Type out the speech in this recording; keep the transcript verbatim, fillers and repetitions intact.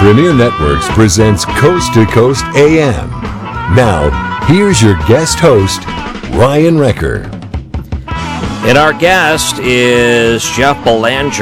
Rainier Networks presents Coast to Coast A M. Now, here's your guest host, Ryan Wrecker. And our guest is Jeff Belanger.